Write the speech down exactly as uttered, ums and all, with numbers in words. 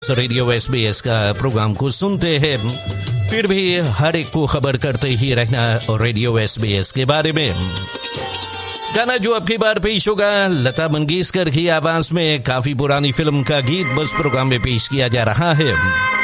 Radio S B S का programme को सुनते हैं, फिर भी हर एक को खबर करते ही रहना रेडियो एस बी एस के बारे में। गाना जो अब की बार पेश होगा लता मंगेशकर की आवाज में काफी पुरानी फिल्म का गीत बस प्रोग्राम में पेश किया जा रहा है।